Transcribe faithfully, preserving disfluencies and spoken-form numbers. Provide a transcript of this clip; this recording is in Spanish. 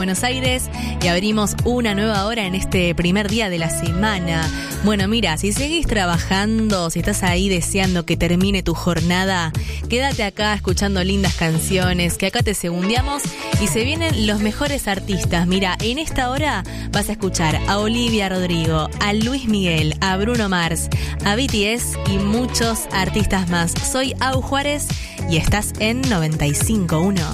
Buenos Aires y abrimos una nueva hora en este primer día de la semana. Bueno, mira, si seguís trabajando, si estás ahí deseando que termine tu jornada, quédate acá escuchando lindas canciones, que acá te segundeamos y se vienen los mejores artistas. Mira, en esta hora vas a escuchar a Olivia Rodrigo, a Luis Miguel, a Bruno Mars, a B T S y muchos artistas más. Soy Au Juárez y estás en noventa y cinco punto uno.